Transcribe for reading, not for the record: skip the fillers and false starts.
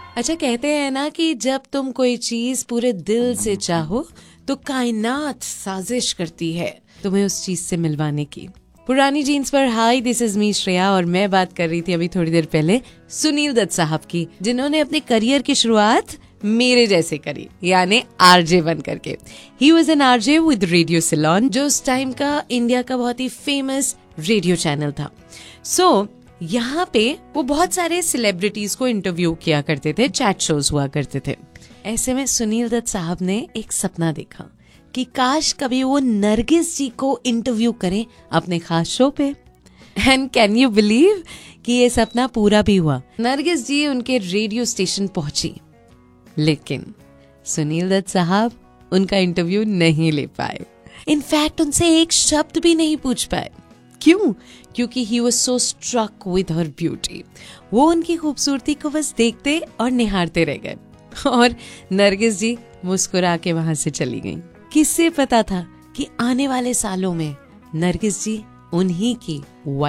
अच्छा, कहते हैं ना कि जब तुम कोई चीज पूरे दिल से चाहो तो कायनात साजिश करती है तुम्हें उस चीज से मिलवाने की। पुरानी जीन्स पर हाय, दिस इज मी श्रेया, और मैं बात कर रही थी अभी थोड़ी देर पहले सुनील दत्त साहब की, जिन्होंने अपने करियर की शुरुआत मेरे जैसे करी, यानी आरजे बन करके। He was an RJ with radio Ceylon, जो उस टाइम का इंडिया का बहुत ही फेमस रेडियो चैनल था। सो यहाँ पे वो बहुत सारे सेलिब्रिटीज को इंटरव्यू किया करते थे, चैट शोज हुआ करते थे। ऐसे में सुनील दत्त साहब ने एक सपना देखा कि काश कभी वो नरगिस जी को इंटरव्यू करें अपने खास शो पे। एंड कैन यू बिलीव कि ये सपना पूरा भी हुआ। नरगिस जी उनके रेडियो स्टेशन पहुंची, लेकिन सुनील दत्त साहब उनका इंटरव्यू नहीं ले पाए। इनफैक्ट उनसे एक शब्द भी नहीं पूछ पाए। क्यों? क्योंकि he was so struck with her beauty. वो उनकी खूबसूरती को बस देखते और निहारते रह गए, और नरगिस जी मुस्कुरा के वहां से चली गईं। किससे पता था कि आने वाले सालों में नरगिस जी उन्हीं की